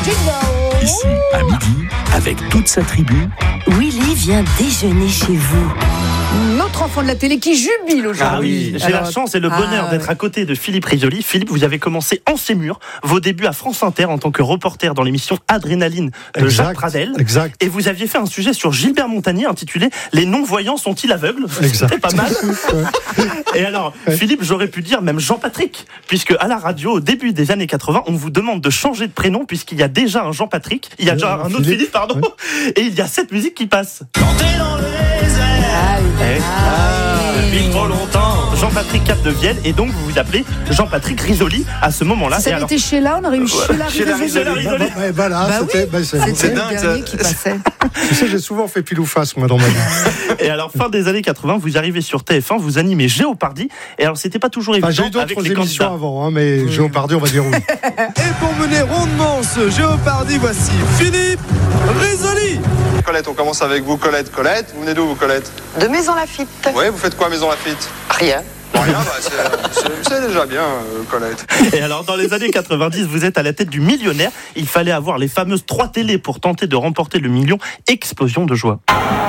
Jingle. Ici, à midi, avec toute sa tribu, Willy vient déjeuner chez vous. Notre enfant de la télé qui jubile aujourd'hui. Ah oui, j'ai la chance et le bonheur d'être à côté de Philippe Risoli. Philippe, vous avez commencé en ces murs vos débuts à France Inter en tant que reporter dans l'émission Adrénaline de Jacques Pradel. Exact. Et vous aviez fait un sujet sur Gilbert Montagnier intitulé « Les non-voyants sont-ils aveugles ?» Exact. C'était pas mal. Et alors, Philippe, j'aurais pu dire même Jean-Patrick, puisque à la radio, au début des années 80, on vous demande de changer de prénom puisqu'il y a déjà un Jean-Patrick, il y a déjà un autre Philippe, pardon, et il y a cette musique qui passe. Tenter dans les airs. Depuis trop longtemps. Jean-Patrick Capdevielle, et donc vous vous appelez Jean-Patrick Risoli à ce moment-là. Si ça avait été Sheila, on aurait eu Sheila Risoli. Voilà, c'était le dernier qui passait. Tu sais, j'ai souvent fait pile ou face, moi, dans ma vie. Et alors, fin des années 80, vous arrivez sur TF1, vous animez Géopardy. Et alors, c'était pas toujours évident. J'ai eu avec d'autres les émissions candidats. avant, mais Géopardy, on va dire oui. Et pour mener rondement ce Géopardy, voici Philippe Risoli. Colette, on commence avec vous, Colette. Colette, vous venez d'où, vous, Colette? De Maison Lafitte. Ouais, vous faites quoi à Maison Lafitte? Rien. Rien, c'est déjà bien, Colette. Et alors, dans les années 90, vous êtes à la tête du Millionnaire. Il fallait avoir les fameuses 3 télés pour tenter de remporter le million. Explosion de joie.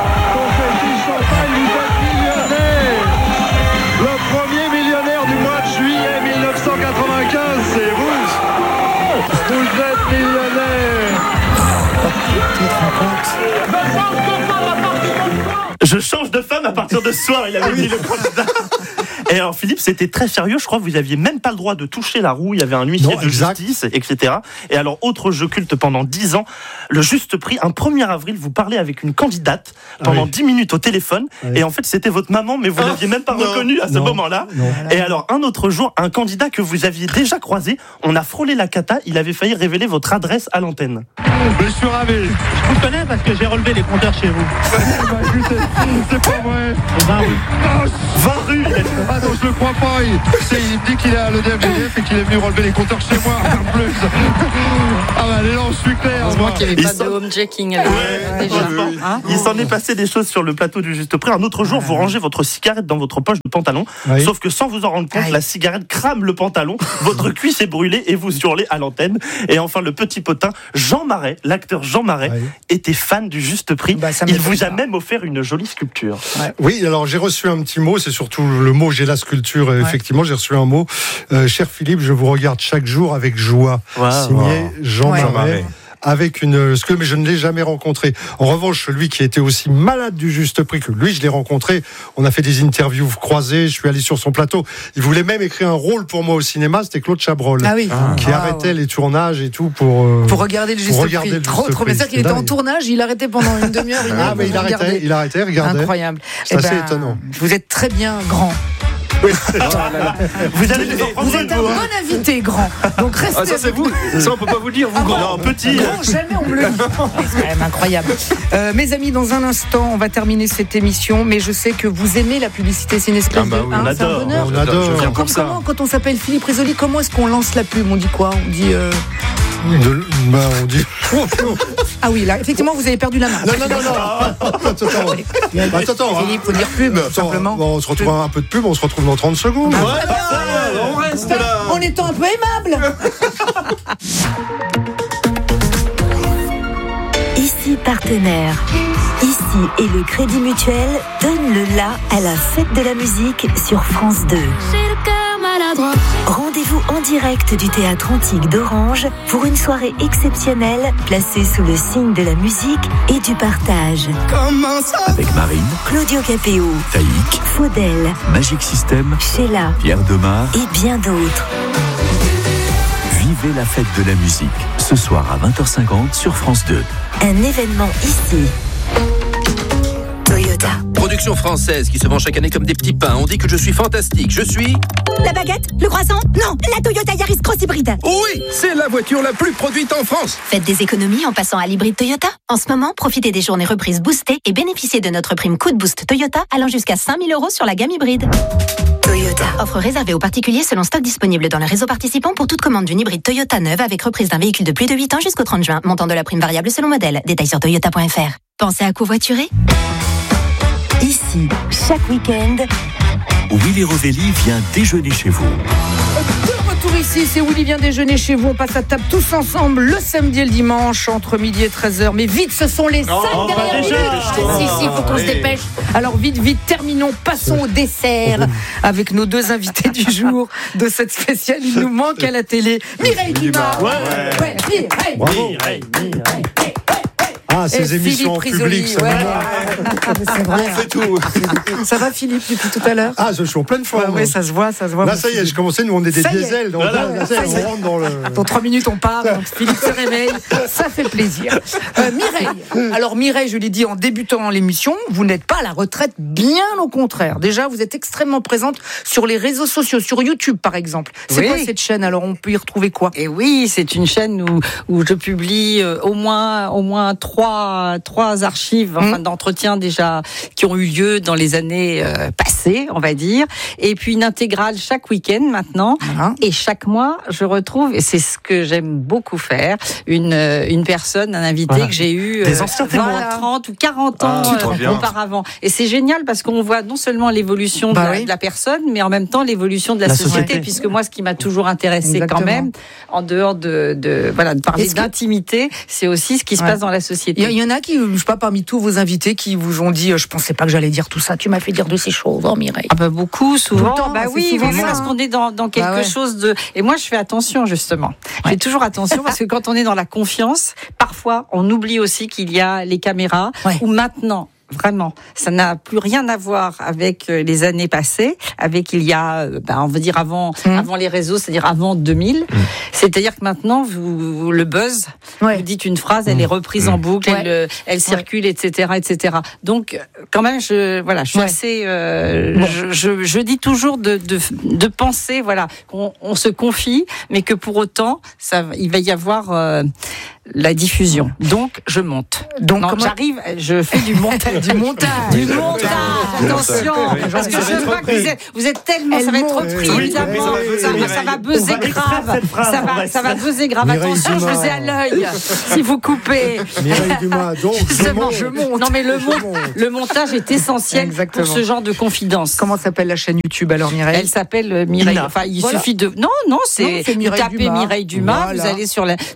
Le premier millionnaire du mois de juillet 1995, c'est vous. Vous êtes millionnaire. Je change de femme à partir de ce soir, il avait dit le candidat. Et alors Philippe, c'était très sérieux, je crois que vous aviez même pas le droit de toucher la roue, il y avait un huissier de justice, etc. Et alors, autre jeu culte pendant 10 ans, le Juste Prix, un 1er avril, vous parlez avec une candidate pendant 10 minutes au téléphone, et en fait c'était votre maman, mais vous l'aviez même pas reconnue à ce moment-là. Et alors, un autre jour, un candidat que vous aviez déjà croisé, on a frôlé la cata, il avait failli révéler votre adresse à l'antenne. Je suis ravi. Je vous connais parce que j'ai relevé les compteurs chez vous. C'est pas vrai. 20 rues. Ah non, je le crois pas. Il me dit qu'il est à l'EDF et qu'il est venu relever les compteurs chez moi. En plus. Ah bah l'élan, je suis clair. Heureusement qu'il n'y avait pas de home-checking. Il s'en est passé des choses sur le plateau du Juste Prix. Un autre jour, vous rangez votre cigarette dans votre poche de pantalon. Sauf que sans vous en rendre compte, la cigarette crame le pantalon. Votre cuisse est brûlée et vous hurlez à l'antenne. Et enfin, le petit potin, Jean Marais, l'acteur Jean Marais, était fan du Juste Prix. Il vous a même offert une jolie sculpture. Oui, alors j'ai reçu un petit mot, c'est surtout le mot j'ai la sculpture, effectivement j'ai reçu un mot. Cher Philippe, je vous regarde chaque jour avec joie. Signé Jean Marais. Avec une sculpture, mais je ne l'ai jamais rencontré. En revanche, lui qui était aussi malade du Juste Prix que lui, je l'ai rencontré. On a fait des interviews croisées, je suis allé sur son plateau. Il voulait même écrire un rôle pour moi au cinéma, c'était Claude Chabrol, qui arrêtait les tournages et tout pour regarder le Juste Prix. Trop. Mais c'est-à-dire qu'il était en tournage, il arrêtait pendant une demi-heure. Mais il arrêtait, regardait. Incroyable. C'est assez étonnant. Vous êtes très bien grand. Oui. Vous êtes un bon invité, grand. Donc restez. Ça c'est vous. Ça on peut pas vous le dire, vous grand. Non, petit. Grand, jamais on me le dit. C'est quand même incroyable. Mes amis, dans un instant, on va terminer cette émission, mais je sais que vous aimez la publicité, c'est une espèce de. On adore. On adore. Je viens comme ça. Comment, quand on s'appelle Philippe Risoli, comment est-ce qu'on lance la pub? On dit quoi? On dit. On dit. Ah oui, là, effectivement, vous avez perdu la main. Non. Attends. Philippe, faut dire pub, simplement. On se retrouve un peu de pub, on se retrouve dans 30 secondes. On reste là. En étant un peu aimable. Ici partenaire. Ici et le Crédit Mutuel donne le la à la fête de la musique sur France 2. Rendez-vous en direct du Théâtre Antique d'Orange pour une soirée exceptionnelle placée sous le signe de la musique et du partage. avec Marine, Claudio Capéo, Taïk, Faudel, Magic System, Sheila Pierre Demar. et bien d'autres. Vivez la fête de la musique, ce soir à 20h50 sur France 2. Un événement ici. Toyota. Production française qui se vend chaque année comme des petits pains. On dit que je suis fantastique. Je suis... La baguette? Le croissant? Non, la Toyota Yaris Cross Hybride. Oui, c'est la voiture la plus produite en France. Faites des économies en passant à l'hybride Toyota. En ce moment, profitez des journées reprises boostées et bénéficiez de notre prime coup de boost Toyota allant jusqu'à 5 000 € sur la gamme hybride. Toyota. Offre réservée aux particuliers selon stock disponible dans le réseau participant pour toute commande d'une hybride Toyota neuve avec reprise d'un véhicule de plus de 8 ans jusqu'au 30 juin. Montant de la prime variable selon modèle. Détails sur toyota.fr. Pensez à covoiturer? Ici, chaque week-end, Willy Rovelli vient déjeuner chez vous. De retour retour ici, c'est Willy vient déjeuner chez vous. On passe à table tous ensemble le samedi et le dimanche entre midi et 13h. Mais vite, ce sont les 5 dernières minutes. Si, faut qu'on se dépêche. Alors vite, terminons, passons au dessert avec nos deux invités du jour de cette spéciale. Il nous manque à la télé. Mireille Dumas. Mireille. Ah, ces émissions en public, ça c'est vrai. On fait tout. Ça va, Philippe, depuis tout à l'heure? Ah, je suis en pleine forme. Oui, ça se voit. Là, ça y est, je commençais, nous, on est des diesels. Donc, on rentre dans le... Dans 3 minutes, on part. Donc Philippe se réveille. Ça fait plaisir. Mireille. Alors, Mireille, je l'ai dit en débutant l'émission, vous n'êtes pas à la retraite, bien au contraire. Déjà, vous êtes extrêmement présente sur les réseaux sociaux, sur YouTube, par exemple. C'est quoi cette chaîne? Alors, on peut y retrouver quoi? Et oui, c'est une chaîne où je publie au moins trois archives d'entretiens déjà qui ont eu lieu dans les années passées, on va dire, et puis une intégrale chaque week-end maintenant, et chaque mois je retrouve, et c'est ce que j'aime beaucoup faire, une personne, un invité que j'ai eu 20, 30 ou 40 ans auparavant, et c'est génial parce qu'on voit non seulement l'évolution de la personne, mais en même temps l'évolution de la société, puisque moi ce qui m'a toujours intéressé quand même, en dehors de parler d'intimité, c'est aussi ce qui se passe dans la société. Il y en a qui, je sais pas, parmi tous vos invités, qui vous ont dit, je pensais pas que j'allais dire tout ça, tu m'as fait dire de ces choses, Mireille. Beaucoup, souvent. Oui, souvent parce qu'on est dans quelque chose de... Et moi, je fais attention, justement. Je fais toujours attention, parce que quand on est dans la confiance, parfois, on oublie aussi qu'il y a les caméras, ou maintenant... Vraiment, ça n'a plus rien à voir avec les années passées, avec il y a, on veut dire avant les réseaux, c'est-à-dire avant 2000. C'est-à-dire que maintenant, le buzz, vous dites une phrase, elle est reprise en boucle, elle circule, etc. Donc, quand même, je suis assez, je dis toujours de penser, qu'on se confie, mais que pour autant, il va y avoir la diffusion. Donc, je monte. Donc, j'arrive, je fais du montage. Du montage. Attention, parce que je vois que vous êtes tellement, ça va être repris, évidemment. Ça va buzzer grave. Ça va buzzer grave. Attention, je vous ai à l'œil. Si vous coupez. Mireille Dumas, donc, je monte. Non, mais le montage est essentiel pour ce genre de confidence. Comment s'appelle la chaîne YouTube alors, Mireille? Elle s'appelle Mireille. Enfin, il suffit de. Non, c'est vous tapez Mireille Dumas, vous allez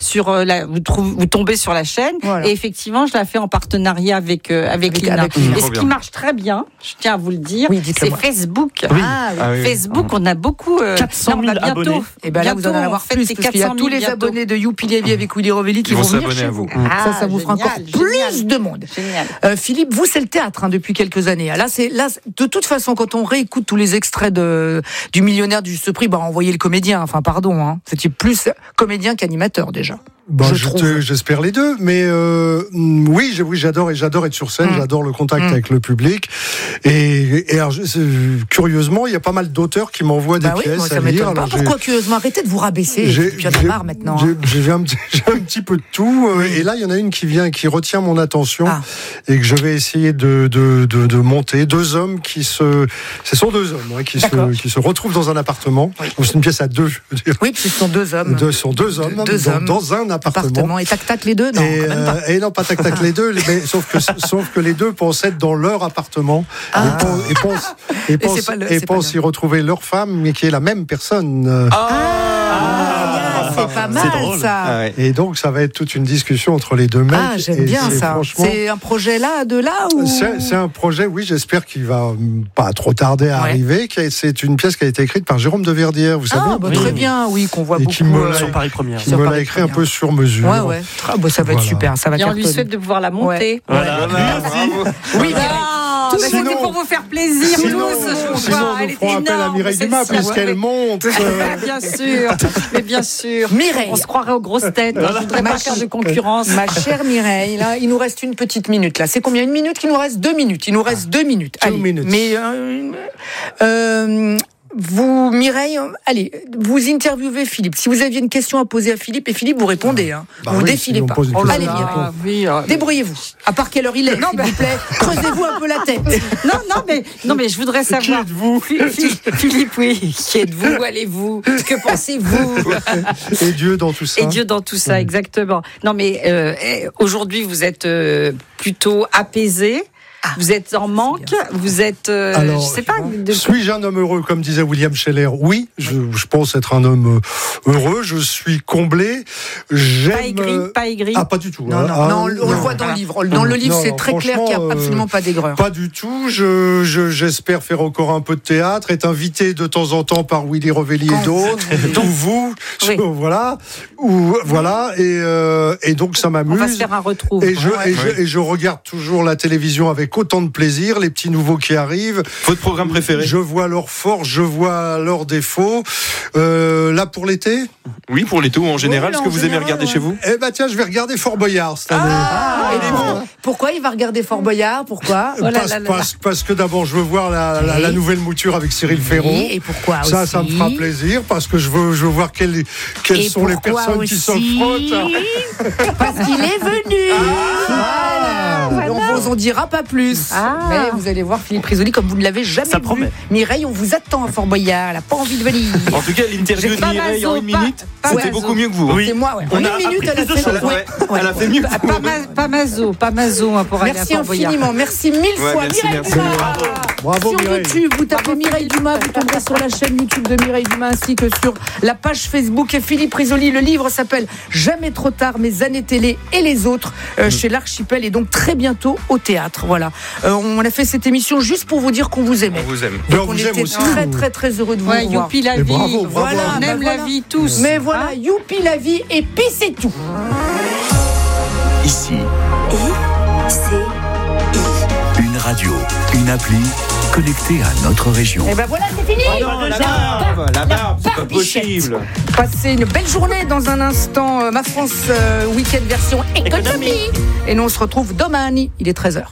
vous tombez sur la chaîne, et effectivement, je la fais en partenariat avec Lina. Et ce qui marche très bien, je tiens à vous le dire, c'est Facebook. Facebook, on a beaucoup. 400 000 abonnés. Et là, vous en allez avoir plus, parce qu'il y a tous les abonnés de Youpi Lévy avec Willy Rovelli qui vont venir chez vous. Ça vous fera encore plus de monde. Philippe, vous, c'est le théâtre depuis quelques années. Là, de toute façon, quand on réécoute tous les extraits du Millionnaire du Juste Prix, envoyez le comédien. Enfin, pardon, c'était plus comédien qu'animateur déjà. J'espère les deux, mais oui, j'adore être sur scène, j'adore le contact avec le public, et alors, curieusement, il y a pas mal d'auteurs qui m'envoient des pièces à lire. Alors, pourquoi curieusement? Arrêtez de vous rabaisser, il y en a marre maintenant. J'ai un petit peu de tout, et là il y en a une qui retient mon attention, et que je vais essayer de monter. Ce sont deux hommes qui se retrouvent dans un appartement. C'est une pièce à deux. Oui, ce sont deux hommes. Ce sont deux hommes dans un appartement. Et tac-tac les deux? Non, quand même pas. Et non, pas tac-tac les deux, mais sauf que les deux pensent être dans leur appartement et pensent y retrouver leur femme, mais qui est la même personne. C'est pas mal ça. Et donc ça va être toute une discussion entre les deux mecs. J'aime bien ça. C'est un projet ou... C'est un projet, oui, j'espère qu'il va pas trop tarder à arriver. C'est une pièce qui a été écrite par Jérôme de Verdière, vous savez. Très bien, oui, qu'on voit beaucoup sur Paris Première. Qui me l'a écrit un peu sur mesure. Ça va être super, ça va cartonner. Et on lui souhaite de pouvoir la monter. Oui, c'était pour vous faire plaisir tous. Sinon, nous ferons appel à Mireille Dumas puisqu'elle monte. Bien sûr. Mireille, on se croirait aux grosses têtes. Je voudrais pas faire de concurrence. Ma chère Mireille, là, il nous reste une petite minute. Là, c'est combien? Une minute qu'il nous reste? 2 minutes. Il nous reste 2 minutes. Allez. Mais vous, Mireille, allez, vous interviewez Philippe. Si vous aviez une question à poser à Philippe, et Philippe, vous répondez. Vous défilez pas. Allez, Mireille. Débrouillez-vous. À part quelle heure il est, s'il vous plaît. Creusez-vous un peu la tête. Non, mais je voudrais savoir. Qui êtes-vous? Philippe, oui. Qui êtes-vous? Où allez-vous? Que pensez-vous? Et Dieu dans tout ça. Et Dieu dans tout ça, exactement. Non, mais aujourd'hui, vous êtes plutôt apaisé. Vous êtes en manque, vous êtes, alors, je sais pas. Suis-je un homme heureux, comme disait William Scheller? Oui, je pense être un homme heureux. Je suis comblé. J'aime. Pas aigri. Ah, pas du tout. Non, on le voit dans le livre. Dans le livre, c'est très clair qu'il n'y a absolument pas d'aigreur. Pas du tout. J'espère faire encore un peu de théâtre, être invité de temps en temps par Willy Rovelli et d'autres, ou vous, oui. Voilà, et donc ça m'amuse. On va se faire un retrouve. Et je regarde toujours la télévision avec autant de plaisir, les petits nouveaux qui arrivent. Votre programme préféré? Je vois leurs forces, je vois leurs défauts. Là pour l'été? Oui, pour l'été ou en général, ce que vous aimez regarder chez vous? Eh ben tiens, je vais regarder Fort Boyard cette année. Pourquoi il va regarder Fort Boyard? Pourquoi? Parce que d'abord je veux voir la nouvelle mouture avec Cyril Ferraud. Et pourquoi ça, aussi? Ça me fera plaisir parce que je veux voir quelles sont les personnes qui se frottent. Parce qu'il est venu. On vous en dira pas plus. Mais vous allez voir Philippe Risoli comme vous ne l'avez jamais vu. Mireille, on vous attend à Fort Boyard. Elle n'a pas envie de venir. En tout cas, l'interview de Mireille en 1 minute, c'était beaucoup mieux que vous. Oui. C'est moi. En 1 minute, elle a fait mieux. Pas Mazo pour aller à Fort Boyard. Merci infiniment. Merci 1000 fois. Mireille Dumas. Bravo sur YouTube, vous tapez Mireille Dumas, vous tomberez sur la chaîne YouTube de Mireille Dumas ainsi que sur la page Facebook et Philippe Risoli. Le livre s'appelle Jamais trop tard, mes années télé et les autres chez l'Archipel et donc très bientôt au théâtre. Voilà. On a fait cette émission juste pour vous dire qu'on vous aimait. On vous aime. Donc on était très très très heureux de vous voir. Youpi la vie. Bravo. Voilà, on aime la vie tous. Mais voilà, youpi la vie et puis c'est tout. Ici. Une radio, une appli connectée à notre région. Et ben voilà, c'est fini. La barbe, c'est pas possible. Passez une belle journée dans un instant. Ma France Week-end version économie. Et nous on se retrouve demain. Il est 13h.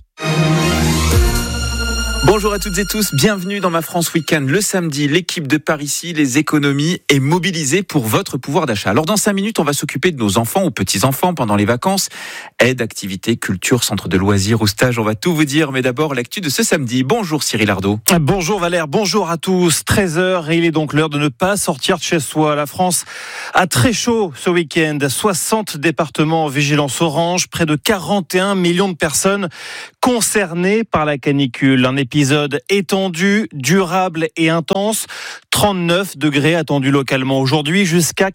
Bonjour à toutes et tous, bienvenue dans Ma France Week-end. Le samedi, l'équipe de Par Ici, les économies, est mobilisée pour votre pouvoir d'achat. Alors dans 5 minutes, on va s'occuper de nos enfants ou petits-enfants pendant les vacances. Aide, activités, culture, centre de loisirs ou stage, on va tout vous dire. Mais d'abord, l'actu de ce samedi. Bonjour Cyril Ardo. Bonjour Valère, bonjour à tous. 13h et il est donc l'heure de ne pas sortir de chez soi. La France a très chaud ce week-end. 60 départements en vigilance orange, près de 41 millions de personnes concernées par la canicule. Un épisode étendu, durable et intense. 39 degrés attendus localement aujourd'hui, jusqu'à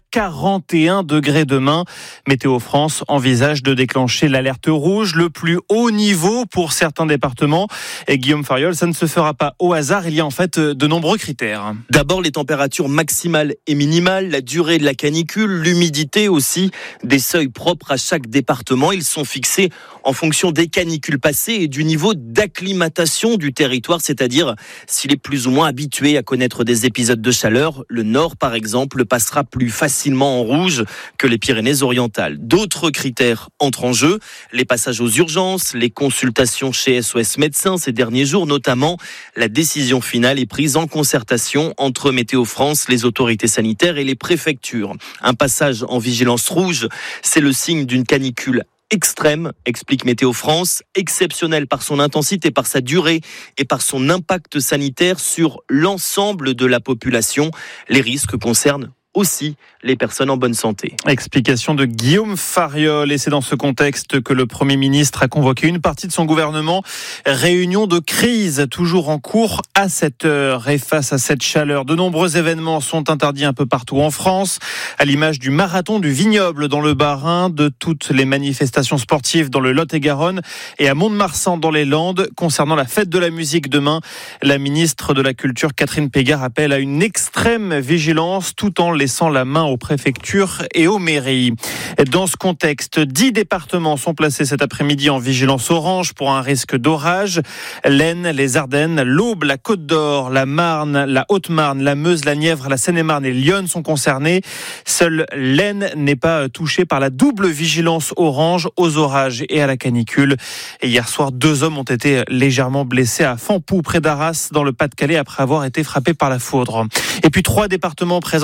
41 degrés demain. Météo France envisage de déclencher l'alerte rouge, le plus haut niveau pour certains départements. Et Guillaume Fariol, ça ne se fera pas au hasard, il y a en fait de nombreux critères. D'abord, les températures maximales et minimales, la durée de la canicule, l'humidité aussi, des seuils propres à chaque département. Ils sont fixés en fonction des canicules passées et du niveau d'acclimatation du territoire, c'est-à-dire s'il est plus ou moins habitué à connaître des épisodes de chaleur. Le Nord, par exemple, passera plus facilement en rouge que les Pyrénées-Orientales. D'autres critères entrent en jeu, les passages aux urgences, les consultations chez SOS Médecins ces derniers jours, notamment. La décision finale est prise en concertation entre Météo France, les autorités sanitaires et les préfectures. Un passage en vigilance rouge, c'est le signe d'une canicule extrême, explique Météo France, exceptionnel par son intensité, par sa durée et par son impact sanitaire sur l'ensemble de la population. Les risques concernent aussi les personnes en bonne santé. Explication de Guillaume Fariol, et c'est dans ce contexte que le Premier ministre a convoqué une partie de son gouvernement. Réunion de crise toujours en cours à cette heure. Et face à cette chaleur, de nombreux événements sont interdits un peu partout en France, à l'image du marathon du Vignoble dans le Bas-Rhin, de toutes les manifestations sportives dans le Lot-et-Garonne et à Mont-de-Marsan dans les Landes. Concernant la fête de la musique demain, la ministre de la Culture Catherine Pégard appelle à une extrême vigilance tout en laissant la main aux préfectures et aux mairies. Dans ce contexte, 10 départements sont placés cet après-midi en vigilance orange pour un risque d'orage. L'Aisne, les Ardennes, l'Aube, la Côte d'Or, la Marne, la Haute-Marne, la Meuse, la Nièvre, la Seine-et-Marne et l'Yonne sont concernés. Seule l'Aisne n'est pas touchée par la double vigilance orange aux orages et à la canicule. Et hier soir, 2 hommes ont été légèrement blessés à Fampoux, près d'Arras, dans le Pas-de-Calais, après avoir été frappés par la foudre. Et puis 3 départements présentent un risque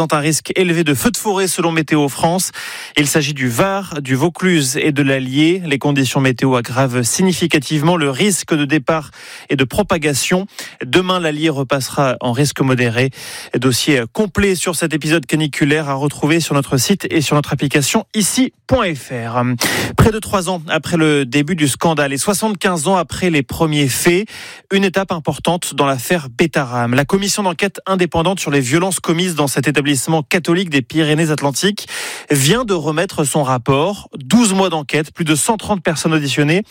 risque élevé de feux de forêt selon Météo France. Il s'agit du Var, du Vaucluse et de l'Allier. Les conditions météo aggravent significativement le risque de départ et de propagation. Demain, l'Allier repassera en risque modéré. Dossier complet sur cet épisode caniculaire à retrouver sur notre site et sur notre application ici.fr. Près de 3 ans après le début du scandale et 75 ans après les premiers faits, une étape importante dans l'affaire Betaram. La commission d'enquête indépendante sur les violences commises dans cet établissement catholique des Pyrénées-Atlantiques vient de remettre son rapport. 12 mois d'enquête, plus de 130 personnes auditionnées,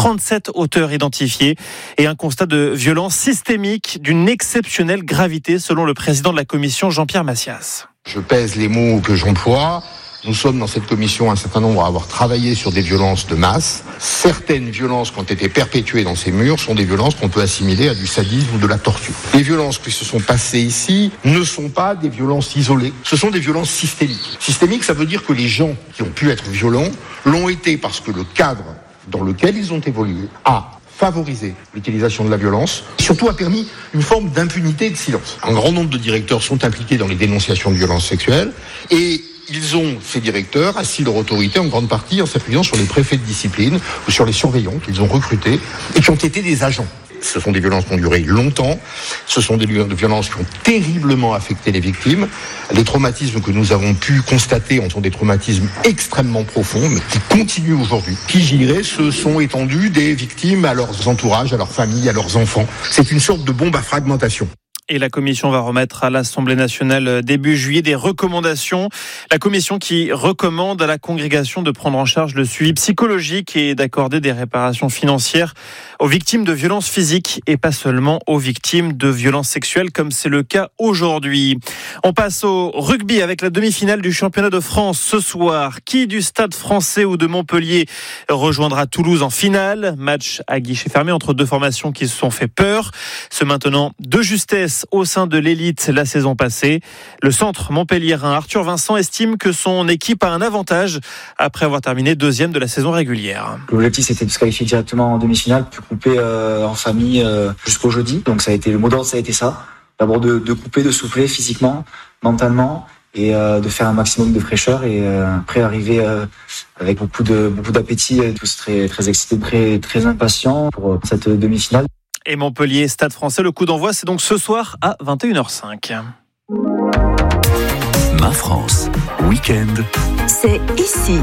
37 auteurs identifiés et un constat de violence systémique d'une exceptionnelle gravité selon le président de la commission, Jean-Pierre Massias. Je pèse les mots que j'emploie. Nous sommes dans cette commission un certain nombre à avoir travaillé sur des violences de masse. Certaines violences qui ont été perpétuées dans ces murs sont des violences qu'on peut assimiler à du sadisme ou de la torture. Les violences qui se sont passées ici ne sont pas des violences isolées, ce sont des violences systémiques. Systémique, ça veut dire que les gens qui ont pu être violents l'ont été parce que le cadre dans lequel ils ont évolué a favorisé l'utilisation de la violence, surtout a permis une forme d'impunité et de silence. Un grand nombre de directeurs sont impliqués dans les dénonciations de violences sexuelles et ils ont, ces directeurs, assis leur autorité en grande partie en s'appuyant sur les préfets de discipline ou sur les surveillants qu'ils ont recrutés et qui ont été des agents. Ce sont des violences qui ont duré longtemps, ce sont des violences qui ont terriblement affecté les victimes. Les traumatismes que nous avons pu constater sont des traumatismes extrêmement profonds, mais qui continuent aujourd'hui, qui, je dirais, se sont étendus des victimes à leurs entourages, à leurs familles, à leurs enfants. C'est une sorte de bombe à fragmentation. Et la commission va remettre à l'Assemblée nationale début juillet des recommandations. La commission qui recommande à la congrégation de prendre en charge le suivi psychologique et d'accorder des réparations financières aux victimes de violences physiques et pas seulement aux victimes de violences sexuelles comme c'est le cas aujourd'hui. On passe au rugby avec la demi-finale du championnat de France ce soir. Qui du Stade Français ou de Montpellier rejoindra Toulouse en finale? Match à guichet fermé entre deux formations qui se sont fait peur, se maintenant de justesse au sein de l'élite la saison passée. Le centre montpelliérain Arthur Vincent estime que son équipe a un avantage après avoir terminé deuxième de la saison régulière. L'objectif c'était de se qualifier directement en demi-finale, puis couper en famille jusqu'au jeudi. Donc ça a été le mot d'ordre, ça a été ça. D'abord de couper, de souffler physiquement, mentalement et de faire un maximum de fraîcheur et après arriver avec beaucoup d'appétit, tous très excités, très impatients pour cette demi-finale. Et Montpellier, Stade Français, le coup d'envoi, c'est donc ce soir à 21h05. Ma France, week-end. C'est ici.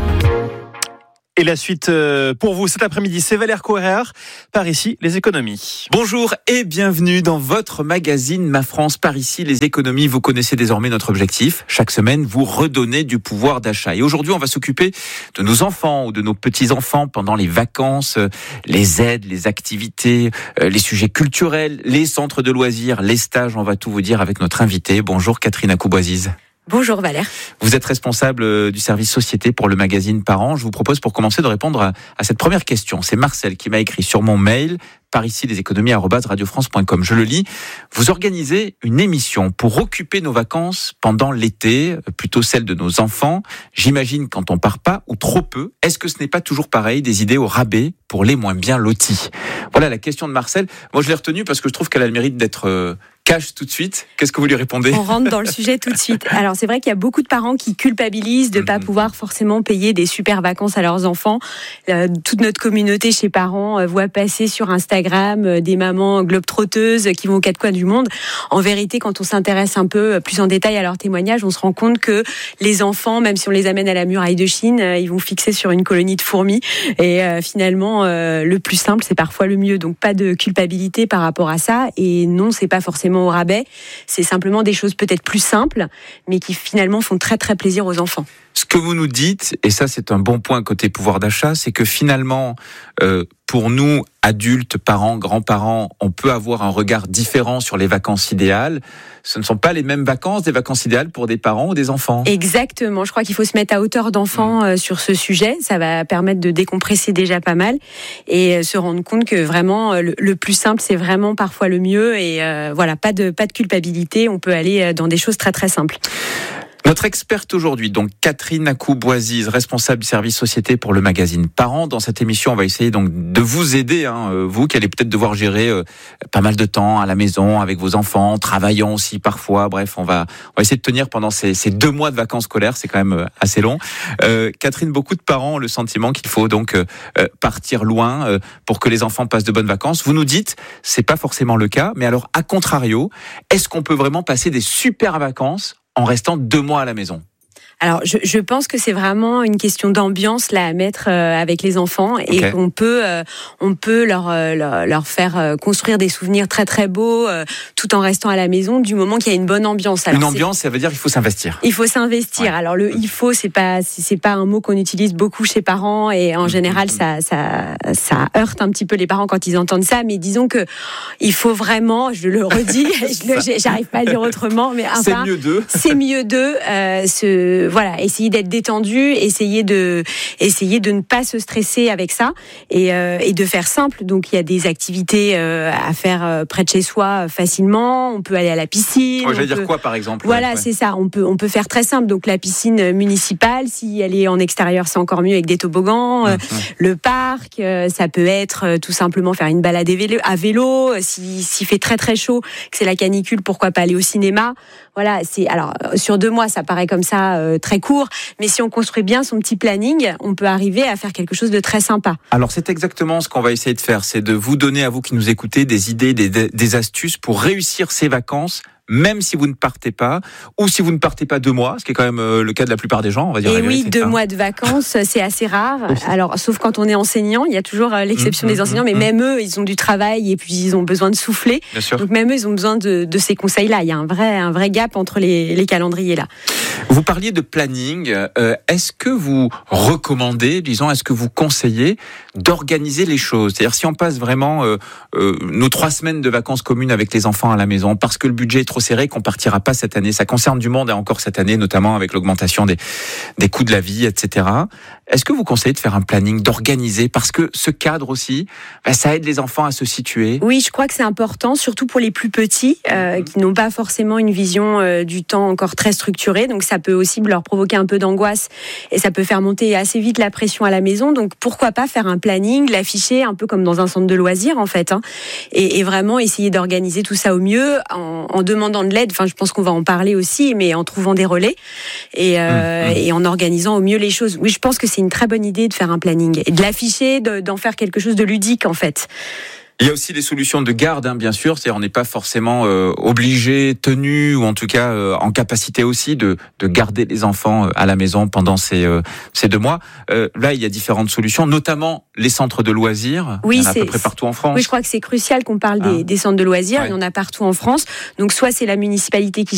Et la suite pour vous cet après-midi, c'est Valère Coerard, par ici, les économies. Bonjour et bienvenue dans votre magazine Ma France, par ici, les économies. Vous connaissez désormais notre objectif. Chaque semaine, vous redonnez du pouvoir d'achat. Et aujourd'hui, on va s'occuper de nos enfants ou de nos petits-enfants pendant les vacances, les aides, les activités, les sujets culturels, les centres de loisirs, les stages. On va tout vous dire avec notre invitée. Bonjour Catherine Acouboisiz. Bonjour Valère. Vous êtes responsable du service société pour le magazine Parents. Je vous propose pour commencer de répondre à cette première question. C'est Marcel qui m'a écrit sur mon mail par ici leséconomies@radiofrance.com. Je le lis. Vous organisez une émission pour occuper nos vacances pendant l'été, plutôt celle de nos enfants. J'imagine quand on part pas ou trop peu. Est-ce que ce n'est pas toujours pareil, des idées au rabais pour les moins bien lotis? Voilà la question de Marcel. Moi je l'ai retenue parce que je trouve qu'elle a le mérite d'être cash tout de suite. Qu'est-ce que vous lui répondez? On rentre dans le sujet tout de suite. Alors c'est vrai qu'il y a beaucoup de parents qui culpabilisent de ne pas pouvoir forcément payer des super vacances à leurs enfants. Toute notre communauté chez Parents voit passer sur Instagram des mamans globetrotteuses qui vont aux quatre coins du monde. En vérité, quand on s'intéresse un peu plus en détail à leurs témoignages, on se rend compte que les enfants, même si on les amène à la muraille de Chine, ils vont fixer sur une colonie de fourmis. Et finalement, le plus simple, c'est parfois le mieux. Donc pas de culpabilité par rapport à ça. Et non, c'est pas forcément au rabais, c'est simplement des choses peut-être plus simples, mais qui finalement font très très plaisir aux enfants. Ce que vous nous dites, et ça c'est un bon point côté pouvoir d'achat, c'est que finalement, pour nous, adultes, parents, grands-parents, on peut avoir un regard différent sur les vacances idéales. Ce ne sont pas les mêmes vacances, des vacances idéales pour des parents ou des enfants. Exactement, je crois qu'il faut se mettre à hauteur d'enfant sur ce sujet. Ça va permettre de décompresser déjà pas mal et se rendre compte que vraiment le plus simple, c'est vraiment parfois le mieux. Et voilà, pas de culpabilité, on peut aller dans des choses très très simples. Notre experte aujourd'hui, donc Catherine Acou-Boisise, responsable du service société pour le magazine Parents. Dans cette émission, on va essayer donc de vous aider, vous qui allez peut-être devoir gérer pas mal de temps à la maison avec vos enfants, travaillant aussi parfois. Bref, on va essayer de tenir pendant ces 2 mois de vacances scolaires, c'est quand même assez long. Catherine, beaucoup de parents ont le sentiment qu'il faut donc partir loin pour que les enfants passent de bonnes vacances. Vous nous dites, c'est pas forcément le cas, mais alors à contrario, est-ce qu'on peut vraiment passer des super vacances en restant 2 mois à la maison? Alors, je pense que c'est vraiment une question d'ambiance là à mettre avec les enfants et qu'on peut, on peut leur faire construire des souvenirs très très beaux tout en restant à la maison du moment qu'il y a une bonne ambiance. Alors, ambiance, ça veut dire qu'il faut s'investir. Il faut s'investir. Ouais. Alors il faut, c'est pas un mot qu'on utilise beaucoup chez parents et en général ça heurte un petit peu les parents quand ils entendent ça. Mais disons que il faut vraiment, je le redis, j'arrive pas à le dire autrement, mais c'est mieux d'eux. Voilà, essayer d'être détendu, essayer de ne pas se stresser avec ça et de faire simple. Donc il y a des activités à faire près de chez soi facilement. On peut aller à la piscine. J'allais dire quoi par exemple? Voilà, c'est ça. On peut faire très simple. Donc la piscine municipale, si elle est en extérieur, c'est encore mieux avec des toboggans. Le parc, ça peut être tout simplement faire une balade à vélo. S'il fait très très chaud, que c'est la canicule, pourquoi pas aller au cinéma? Voilà, alors sur 2 mois, ça paraît comme ça très court, mais si on construit bien son petit planning, on peut arriver à faire quelque chose de très sympa. Alors c'est exactement ce qu'on va essayer de faire, c'est de vous donner à vous qui nous écoutez des idées, des astuces pour réussir ces vacances. Même si vous ne partez pas, ou si vous ne partez pas 2 mois, ce qui est quand même le cas de la plupart des gens, on va dire. Et oui, 2 mois de vacances, c'est assez rare. Alors, sauf quand on est enseignant, il y a toujours l'exception des enseignants, mais même eux, ils ont du travail et puis ils ont besoin de souffler. Bien sûr. Donc même eux, ils ont besoin de ces conseils-là. Il y a un vrai gap entre les calendriers là. Vous parliez de planning. Est-ce que vous recommandez, est-ce que vous conseillez d'organiser les choses? C'est-à-dire si on passe vraiment nos 3 semaines de vacances communes avec les enfants à la maison, parce que le budget est trop serré, qu'on partira pas cette année. Ça concerne du monde encore cette année, notamment avec l'augmentation des coûts de la vie, etc. Est-ce que vous conseillez de faire un planning, d'organiser? Parce que ce cadre aussi, ça aide les enfants à se situer. Oui, je crois que c'est important, surtout pour les plus petits, qui n'ont pas forcément une vision du temps encore très structurée. Donc ça peut aussi leur provoquer un peu d'angoisse et ça peut faire monter assez vite la pression à la maison. Donc pourquoi pas faire un planning, l'afficher un peu comme dans un centre de loisirs en fait, et vraiment essayer d'organiser tout ça au mieux en demandant de l'aide. Enfin, je pense qu'on va en parler aussi, mais en trouvant des relais et en organisant au mieux les choses. Oui, je pense que c'est une très bonne idée de faire un planning et de l'afficher, d'en faire quelque chose de ludique en fait. Il y a aussi des solutions de garde, bien sûr. C'est-à-dire, on n'est pas forcément obligé, tenu, ou en tout cas en capacité aussi de garder les enfants à la maison pendant ces 2 mois. Là, il y a différentes solutions, notamment les centres de loisirs. Oui, il y en a à peu près partout en France. Oui, je crois que c'est crucial qu'on parle des centres de loisirs. Il y en a partout en France. Donc, soit c'est la municipalité qui